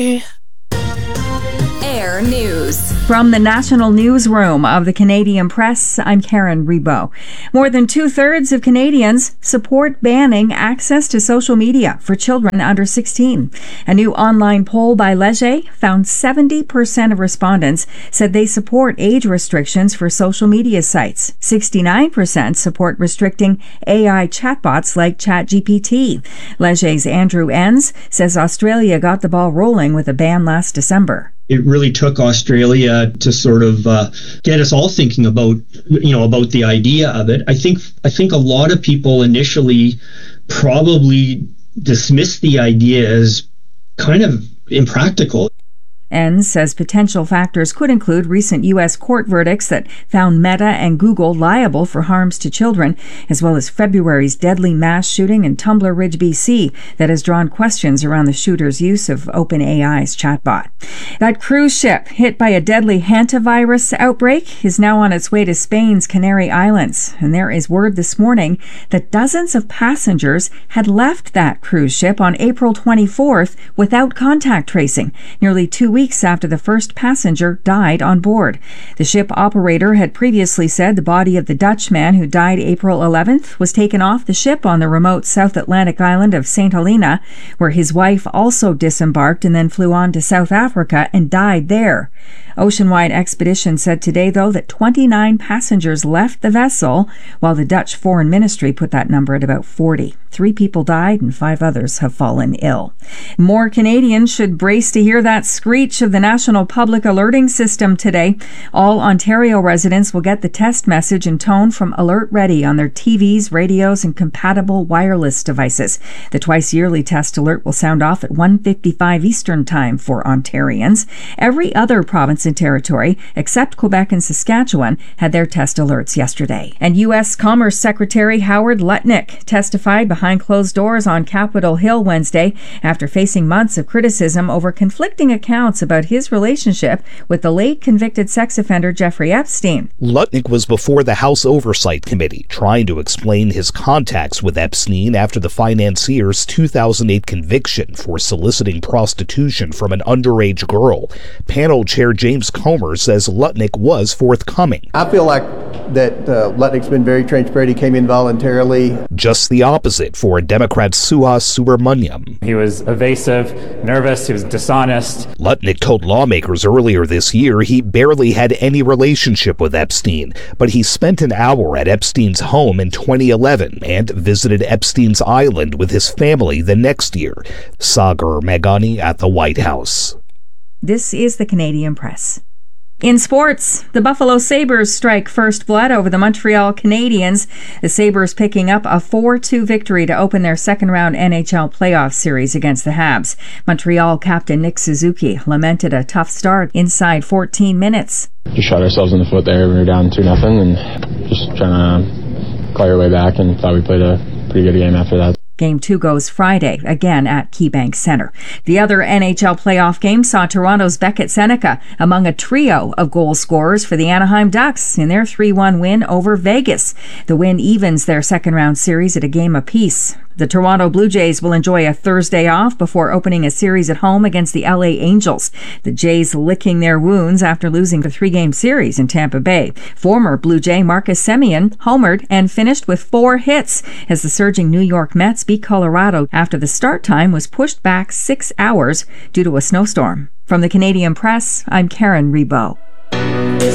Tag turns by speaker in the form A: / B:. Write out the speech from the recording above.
A: Air News.
B: From the National Newsroom of the Canadian Press, I'm Karen Rebo. More than 2/3 of Canadians support banning access to social media for children under 16. A new online poll by Leger found 70% of respondents said they support age restrictions for social media sites. 69% support restricting AI chatbots like ChatGPT. Leger's Andrew Enns says Australia got the ball rolling with a ban last December.
C: It really took Australia to sort of get us all thinking about the idea of it. I think a lot of people initially probably dismissed the idea as kind of impractical.
B: Enns says potential factors could include recent U.S. court verdicts that found Meta and Google liable for harms to children, as well as February's deadly mass shooting in Tumbler Ridge, BC, that has drawn questions around the shooter's use of OpenAI's chatbot. That cruise ship hit by a deadly hantavirus outbreak is now on its way to Spain's Canary Islands, and there is word this morning that dozens of passengers had left that cruise ship on April 24th without contact tracing, nearly 2 weeks after the first passenger died on board. The ship operator had previously said the body of the Dutchman who died April 11th was taken off the ship on the remote South Atlantic island of St. Helena, where his wife also disembarked and then flew on to South Africa and died there. Oceanwide Expedition said today, though, that 29 passengers left the vessel, while the Dutch Foreign Ministry put that number at about 40. 3 people died and 5 others have fallen ill. More Canadians should brace to hear that screech of the National Public Alerting System today. All Ontario residents will get the test message and tone from Alert Ready on their TVs, radios, and compatible wireless devices. The twice-yearly test alert will sound off at 1:55 Eastern Time for Ontarians. Every other province and territory, except Quebec and Saskatchewan, had their test alerts yesterday. And U.S. Commerce Secretary Howard Lutnick testified behind closed doors on Capitol Hill Wednesday after facing months of criticism over conflicting accounts about his relationship with the late convicted sex offender Jeffrey Epstein.
D: Lutnick was before the House Oversight Committee trying to explain his contacts with Epstein after the financier's 2008 conviction for soliciting prostitution from an underage girl. Panel Chair James Comer says Lutnick was forthcoming.
E: I feel like that Lutnick's been very transparent. He came in voluntarily.
D: Just the opposite for Democrat Suhas Subramaniam.
F: He was evasive, nervous, he was dishonest.
D: Lutnick told lawmakers earlier this year he barely had any relationship with Epstein, but he spent an hour at Epstein's home in 2011 and visited Epstein's Island with his family the next year. Sagar Meghani at the White House.
B: This is the Canadian Press. In sports, the Buffalo Sabres strike first blood over the Montreal Canadiens. The Sabres picking up a 4-2 victory to open their second-round NHL playoff series against the Habs. Montreal captain Nick Suzuki lamented a tough start inside 14 minutes.
G: Just shot ourselves in the foot there. We were down 2-0 and just trying to claw our way back, and thought we played a pretty good game after that.
B: Game 2 goes Friday, again at KeyBank Center. The other NHL playoff game saw Toronto's Beckett Seneca among a trio of goal scorers for the Anaheim Ducks in their 3-1 win over Vegas. The win evens their second-round series at a game apiece. The Toronto Blue Jays will enjoy a Thursday off before opening a series at home against the LA Angels. The Jays licking their wounds after losing the 3-game series in Tampa Bay. Former Blue Jay Marcus Semien homered and finished with 4 hits as the surging New York Mets beat Colorado after the start time was pushed back 6 hours due to a snowstorm. From the Canadian Press, I'm Karen Rebo.